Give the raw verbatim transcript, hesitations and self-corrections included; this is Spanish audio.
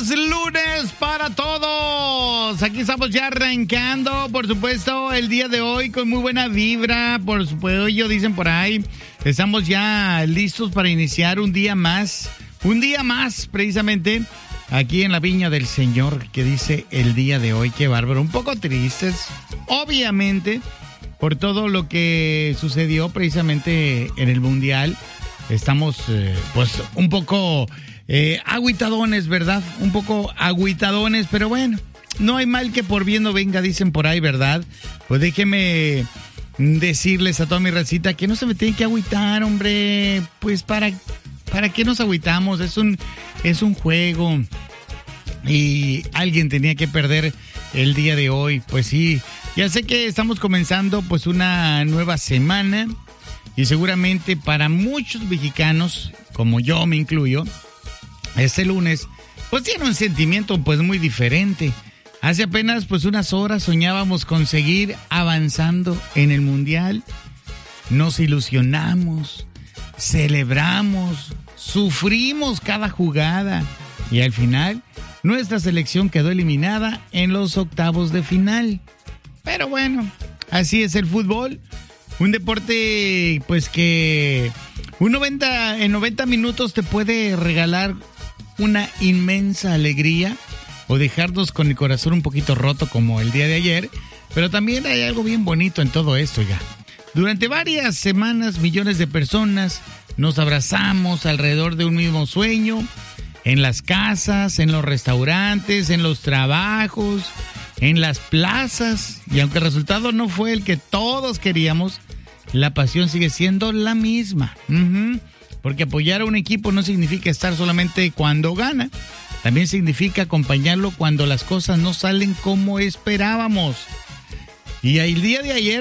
Feliz lunes para todos. Aquí estamos ya arrancando, por supuesto, el día de hoy con muy buena vibra. Por supuesto, dicen por ahí, estamos ya listos para iniciar un día más. Un día más, precisamente, aquí en la Viña del Señor, que dice el día de hoy. Qué bárbaro. Un poco tristes, obviamente, por todo lo que sucedió precisamente en el Mundial. Estamos, eh, pues, un poco eh, agüitadones, ¿verdad? Un poco agüitadones, pero bueno, no hay mal que por bien no venga, dicen por ahí, ¿verdad? Pues déjeme decirles a toda mi racita que no se me tienen que agüitar, hombre. Pues, ¿para, para qué nos agüitamos? Es un, es un juego y alguien tenía que perder el día de hoy. Pues sí, ya sé que estamos comenzando, pues, una nueva semana. Y seguramente para muchos mexicanos, como yo me incluyo, este lunes, pues tiene un sentimiento pues muy diferente. Hace apenas pues unas horas soñábamos con seguir avanzando en el Mundial. Nos ilusionamos, celebramos, sufrimos cada jugada. Y al final, nuestra selección quedó eliminada en los octavos de final. Pero bueno, así es el fútbol. Un deporte, pues que un noventa, en noventa minutos te puede regalar una inmensa alegría o dejarnos con el corazón un poquito roto como el día de ayer. Pero también hay algo bien bonito en todo esto ya. Durante varias semanas, millones de personas nos abrazamos alrededor de un mismo sueño, en las casas, en los restaurantes, en los trabajos, en las plazas, y aunque el resultado no fue el que todos queríamos, la pasión sigue siendo la misma. Uh-huh. Porque apoyar a un equipo no significa estar solamente cuando gana, también significa acompañarlo cuando las cosas no salen como esperábamos. Y el día de ayer